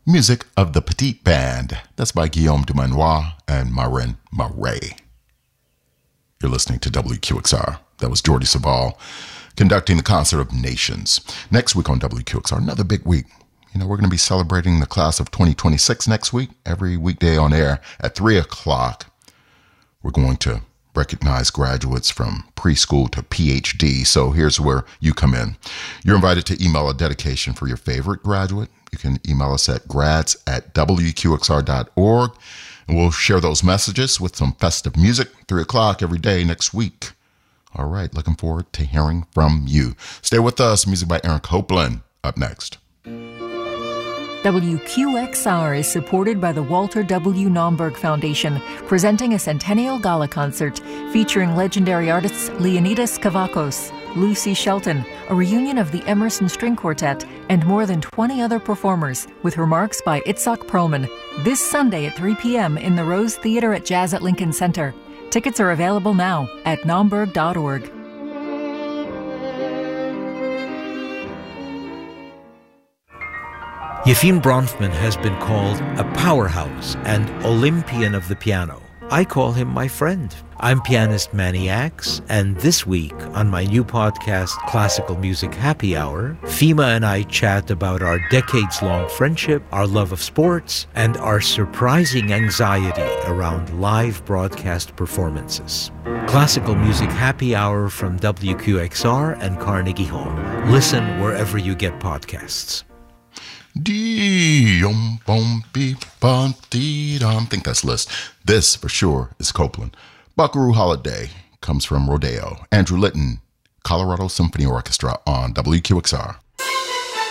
Music of the Petite Band. That's by Guillaume Dumanoir and Marin Marais. You're listening to WQXR. That was Jordi Savall conducting the Concert of Nations. Next week on WQXR, another big week. We're going to be celebrating the class of 2026 next week, every weekday on air at 3 o'clock. We're going to recognize graduates from preschool to PhD. So here's where you come in. You're invited to email a dedication for your favorite graduate. You can email us at grads@wqxr.org, and we'll share those messages with some festive music, 3 o'clock every day next week. All right, looking forward to hearing from you. Stay with us. Music by Aaron Copland up next. WQXR is supported by the Walter W. Naumburg Foundation, presenting a Centennial Gala concert featuring legendary artists Leonidas Kavakos, Lucy Shelton, a reunion of the Emerson String Quartet, and more than 20 other performers, with remarks by Itzhak Perlman, this Sunday at 3 p.m. in the Rose Theater at Jazz at Lincoln Center. Tickets are available now at naumburg.org. Yefim Bronfman has been called a powerhouse and Olympian of the piano. I call him my friend. I'm pianist Manny Axe, and this week on my new podcast, Classical Music Happy Hour, Fima and I chat about our decades-long friendship, our love of sports, and our surprising anxiety around live broadcast performances. Classical Music Happy Hour from WQXR and Carnegie Hall. Listen wherever you get podcasts. I think that's Liszt. This, for sure, is Copland. Buckaroo Holiday comes from Rodeo. Andrew Litton, Colorado Symphony Orchestra on WQXR.